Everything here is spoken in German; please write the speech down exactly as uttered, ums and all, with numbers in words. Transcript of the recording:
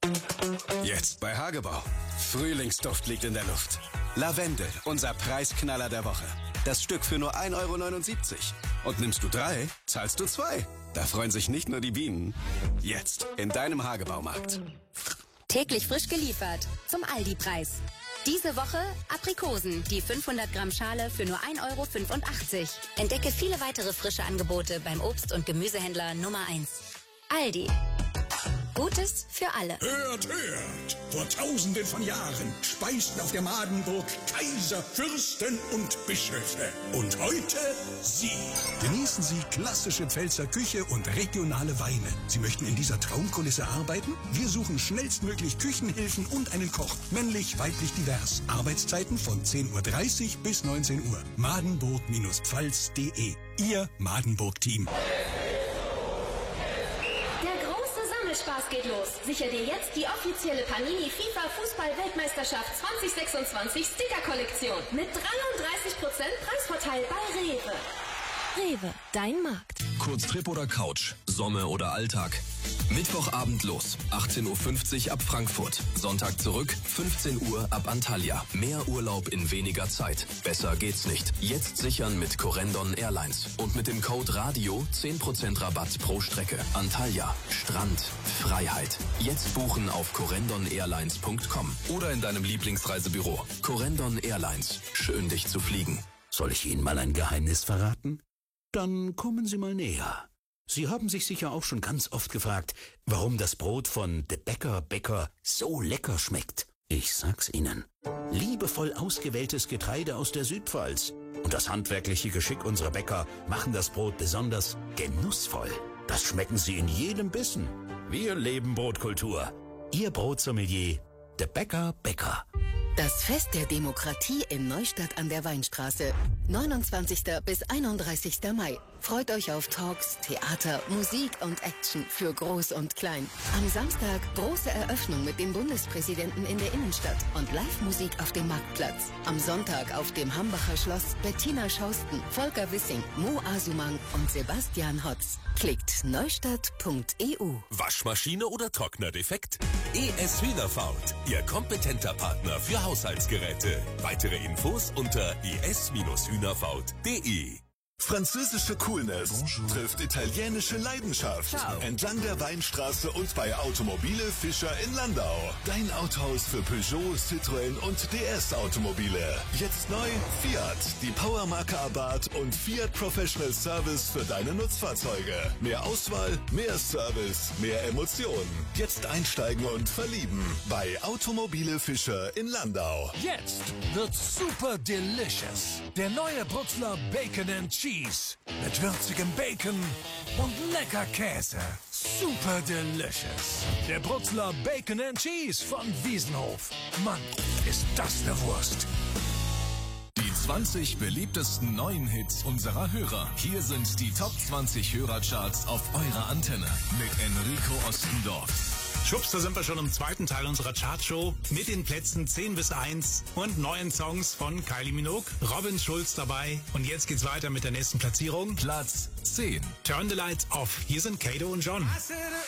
Jetzt bei Hagebau. Frühlingsduft liegt in der Luft. Lavendel, unser Preisknaller der Woche. Das Stück für nur ein Euro neunundsiebzig. Und nimmst du drei, zahlst du zwei. Da freuen sich nicht nur die Bienen. Jetzt in deinem Hagebaumarkt. Täglich frisch geliefert zum Aldi-Preis. Diese Woche Aprikosen, die fünfhundert Gramm Schale für nur ein Euro fünfundachtzig. Entdecke viele weitere frische Angebote beim Obst- und Gemüsehändler Nummer eins. Aldi. Gutes für alle. Hört, hört! Vor tausenden von Jahren speisten auf der Madenburg Kaiser, Fürsten und Bischöfe. Und heute Sie. Genießen Sie klassische Pfälzer Küche und regionale Weine. Sie möchten in dieser Traumkulisse arbeiten? Wir suchen schnellstmöglich Küchenhilfen und einen Koch. Männlich, weiblich, divers. Arbeitszeiten von zehn Uhr dreißig bis neunzehn Uhr. madenburg Pfalz punkt de. Ihr Madenburg-Team. Spaß geht los. Sicher dir jetzt die offizielle Panini FIFA Fußball-Weltmeisterschaft zwanzig sechsundzwanzig Sticker-Kollektion mit dreiunddreißig Prozent Preisvorteil bei Rewe. Rewe, dein Markt. Kurztrip oder Couch, Sommer oder Alltag. Mittwochabend los, achtzehn Uhr fünfzig ab Frankfurt. Sonntag zurück, fünfzehn Uhr ab Antalya. Mehr Urlaub in weniger Zeit. Besser geht's nicht. Jetzt sichern mit Corendon Airlines. Und mit dem Code RADIO zehn Prozent Rabatt pro Strecke. Antalya, Strand, Freiheit. Jetzt buchen auf corendon airlines punkt com oder in deinem Lieblingsreisebüro. Corendon Airlines. Schön, dich zu fliegen. Soll ich Ihnen mal ein Geheimnis verraten? Dann kommen Sie mal näher. Sie haben sich sicher auch schon ganz oft gefragt, warum das Brot von De Bäcker Bäcker so lecker schmeckt. Ich sag's Ihnen. Liebevoll ausgewähltes Getreide aus der Südpfalz und das handwerkliche Geschick unserer Bäcker machen das Brot besonders genussvoll. Das schmecken Sie in jedem Bissen. Wir leben Brotkultur. Ihr Brotsommelier, De Bäcker Bäcker. Das Fest der Demokratie in Neustadt an der Weinstraße. neunundzwanzigsten bis einunddreißigsten Mai. Freut euch auf Talks, Theater, Musik und Action für Groß und Klein. Am Samstag große Eröffnung mit dem Bundespräsidenten in der Innenstadt und Live-Musik auf dem Marktplatz. Am Sonntag auf dem Hambacher Schloss Bettina Schausten, Volker Wissing, Mo Asumang und Sebastian Hotz. Klickt neustadt punkt e u. Waschmaschine oder Trockner defekt? E S Hühnerfaut, Ihr kompetenter Partner für Haushaltsgeräte. Weitere Infos unter e s hühnerfaut punkt de. Französische Coolness Bonjour. Trifft italienische Leidenschaft. Ciao. Entlang der Weinstraße und bei Automobile Fischer in Landau. Dein Autohaus für Peugeot, Citroën und D S Automobile. Jetzt neu Fiat, die Powermarke Abarth und Fiat Professional Service für deine Nutzfahrzeuge. Mehr Auswahl, mehr Service, mehr Emotionen. Jetzt einsteigen und verlieben bei Automobile Fischer in Landau. Jetzt wird super delicious. Der neue Brutzler Bacon and Cheese. Mit würzigem Bacon und lecker Käse. Super delicious. Der Brutzler Bacon and Cheese von Wiesenhof. Mann, ist das eine Wurst. Die zwanzig beliebtesten neuen Hits unserer Hörer. Hier sind die Top zwanzig Hörercharts auf eurer Antenne mit Enrico Ostendorf. Schwupps, da sind wir schon im zweiten Teil unserer Chartshow mit den Plätzen zehn bis eins und neuen Songs von Kylie Minogue, Robin Schulz dabei. Und jetzt geht's weiter mit der nächsten Platzierung. Platz zehn. Turn the Lights Off. Hier sind Kato und John. I said,